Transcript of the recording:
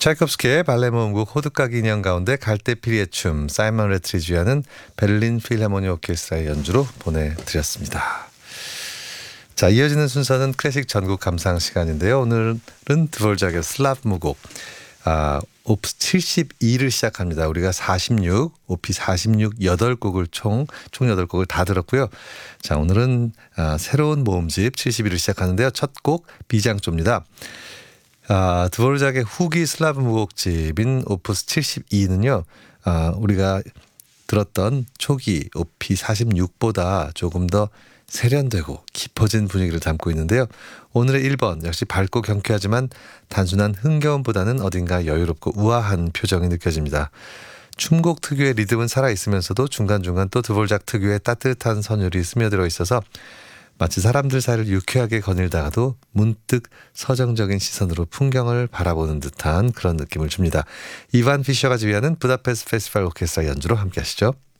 차이콥스키의 발레 모음곡 호두까기 인형 가운데 갈대피리의 춤, 사이먼 레트리지아는 베를린 필하모니 오케스트라의 연주로 보내드렸습니다. 자, 이어지는 순서는 클래식 전국 감상 시간인데요. 오늘은 드볼작의 슬라브 무곡 오프스 72를 시작합니다. 우리가 46, 오피 46 8곡을 총 8곡을 다 들었고요. 자, 오늘은 새로운 모음집 72를 시작하는데요. 첫 곡 비장조입니다. 드볼작의 후기 슬라브 무곡집인 오프스 72는요. 우리가 들었던 초기 오피 46보다 조금 더 세련되고 깊어진 분위기를 담고 있는데요. 오늘의 1번 역시 밝고 경쾌하지만 단순한 흥겨움보다는 어딘가 여유롭고 우아한 표정이 느껴집니다. 춤곡 특유의 리듬은 살아있으면서도 중간중간 또 드볼작 특유의 따뜻한 선율이 스며들어 있어서 마치 사람들 사이를 유쾌하게 거닐다가도 문득 서정적인 시선으로 풍경을 바라보는 듯한 그런 느낌을 줍니다. 이반 피셔가 지휘하는 부다페스트 페스티벌 오케스트라 연주로 함께 하시죠.